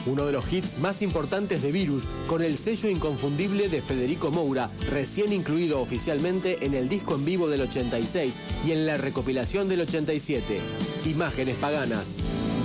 uno de los hits más importantes de Virus, con el sello inconfundible de Federico Moura, recién incluido oficialmente en el disco en vivo del 86 y en la recopilación del 87, Imágenes Paganas.